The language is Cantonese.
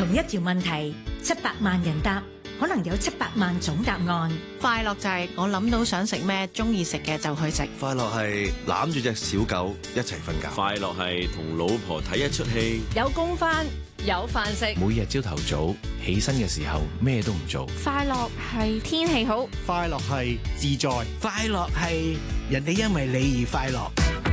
同一條問題，700萬人答，可能有700萬種答案。 快樂就係我諗到想食咩，中意食嘅就去食。 快樂係攬住隻小狗一齊瞓覺。 快樂係同老婆睇一出戲。 有工返，有飯食。 每日朝頭早起身嘅時候咩都唔做。 快樂係天氣好。 快樂係自在。 快樂係人哋因為你而快樂。